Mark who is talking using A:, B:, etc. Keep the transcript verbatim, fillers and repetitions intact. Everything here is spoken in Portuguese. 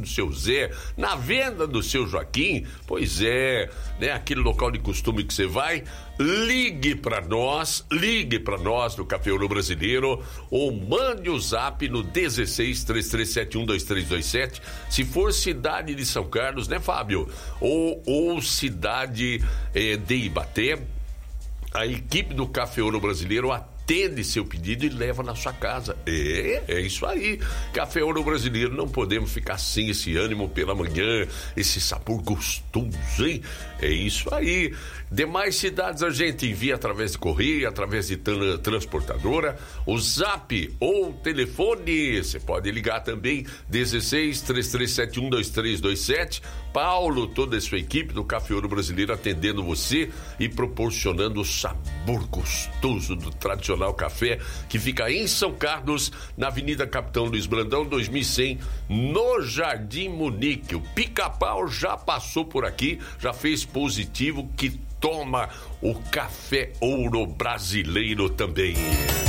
A: do seu Zé, na venda do seu Joaquim, pois é, né? Aquele local de costume que você vai, ligue para nós, ligue para nós no Café Ouro Brasileiro ou mande o zap no dezesseis, três três sete um, dois três dois sete, se for cidade de São Carlos, né, Fábio? Ou, ou cidade eh, de Ibaté, a equipe do Café Ouro Brasileiro atende seu pedido e leva na sua casa. É, é isso aí. Café Ouro Brasileiro, não podemos ficar sem esse ânimo pela manhã, esse sabor gostoso, hein? É isso aí. Demais cidades a gente envia através de correio, através de tra- transportadora, o zap ou o telefone, você pode ligar também, dezesseis, três três sete um, dois três dois sete. Paulo, toda a sua equipe do Café Ouro Brasileiro atendendo você e proporcionando o sabor gostoso do tradicional café que fica em São Carlos, na Avenida Capitão Luiz Brandão, dois mil e cem, no Jardim Munique. O Pica-Pau já passou por aqui, já fez positivo, que toma o Café Ouro Brasileiro também.